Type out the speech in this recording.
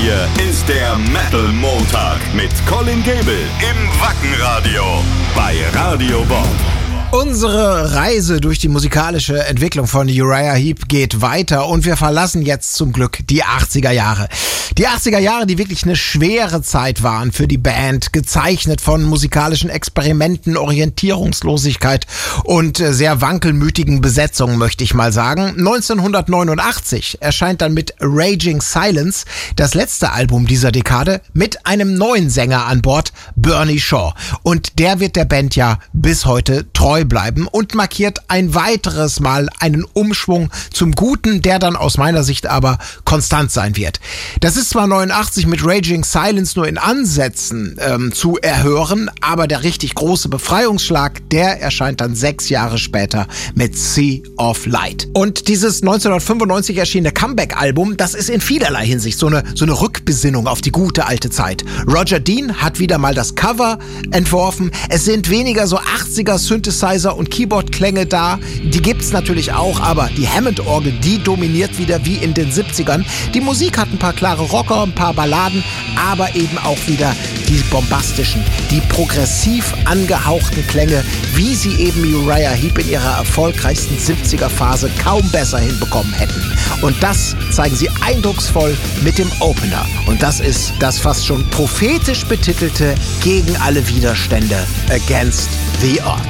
hier ist der Metal Montag mit Colin Gable im Wackenradio bei Radio Bob. Unsere Reise durch die musikalische Entwicklung von Uriah Heep geht weiter und wir verlassen jetzt zum Glück die 80er Jahre. Die 80er Jahre, die wirklich eine schwere Zeit waren für die Band, gezeichnet von musikalischen Experimenten, Orientierungslosigkeit und sehr wankelmütigen Besetzungen, möchte ich mal sagen. 1989 erscheint dann mit Raging Silence das letzte Album dieser Dekade mit einem neuen Sänger an Bord, Bernie Shaw. Und der wird der Band ja bis heute treu bleiben und markiert ein weiteres Mal einen Umschwung zum Guten, der dann aus meiner Sicht aber konstant sein wird. Das ist zwar 89 mit Raging Silence nur in Ansätzen zu erhören, aber der richtig große Befreiungsschlag, der erscheint dann 6 Jahre später mit Sea of Light. Und dieses 1995 erschienene Comeback-Album, das ist in vielerlei Hinsicht so eine Rückbesinnung auf die gute alte Zeit. Roger Dean hat wieder mal das Cover entworfen. Es sind weniger so 80er Synthesizer und Keyboard-Klänge da. Die gibt's natürlich auch, aber die Hammond-Orgel, die dominiert wieder wie in den 70ern. Die Musik hat ein paar klare Rocker, ein paar Balladen, aber eben auch wieder die bombastischen, die progressiv angehauchten Klänge, wie sie eben Uriah Heep in ihrer erfolgreichsten 70er-Phase kaum besser hinbekommen hätten. Und das zeigen sie eindrucksvoll mit dem Opener. Und das ist das fast schon prophetisch betitelte Gegen alle Widerstände, Against the Odds.